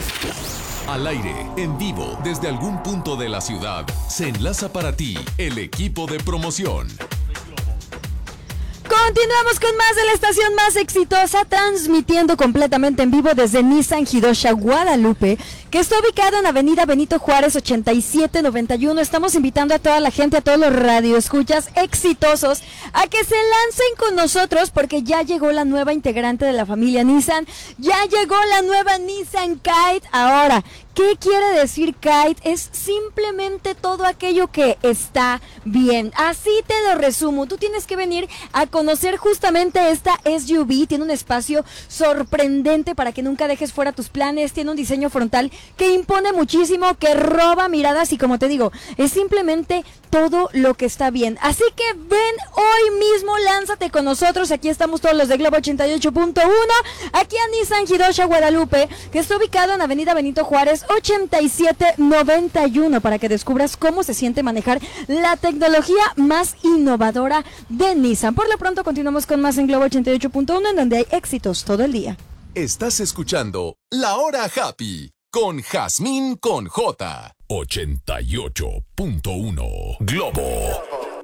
Al aire, en vivo, desde algún punto de la ciudad, se enlaza para ti el equipo de promoción. Continuamos con más de la estación más exitosa, transmitiendo completamente en vivo desde Nissan Hidosha, Guadalupe, que está ubicado en Avenida Benito Juárez 8791. Estamos invitando a toda la gente, a todos los radioescuchas exitosos, a que se lancen con nosotros, porque ya llegó la nueva integrante de la familia Nissan, ya llegó la nueva Nissan Kite. Ahora, ¿qué quiere decir Kite? Es simplemente todo aquello que está bien. Así te lo resumo. Tú tienes que venir a conocer justamente esta SUV. Tiene un espacio sorprendente para que nunca dejes fuera tus planes. Tiene un diseño frontal que impone muchísimo, que roba miradas y, como te digo, es simplemente todo lo que está bien. Así que ven hoy mismo, lánzate con nosotros. Aquí estamos todos los de Globo 88.1, aquí a Nissan Hidosha, Guadalupe, que está ubicado en Avenida Benito Juárez 8791, para que descubras cómo se siente manejar la tecnología más innovadora de Nissan. Por lo pronto continuamos con más en Globo 88.1, en donde hay éxitos todo el día. Estás escuchando La Hora Happy con Jazmín con J. 88.1 Globo.